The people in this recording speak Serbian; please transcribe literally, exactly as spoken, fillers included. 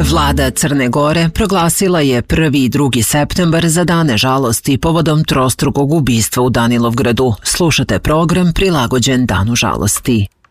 Vlada Crne Gore proglasila je prvi i drugi septembar za dane žalosti povodom trostrukog ubistva u Danilovgradu. Slušate program prilagođen Danu žalosti.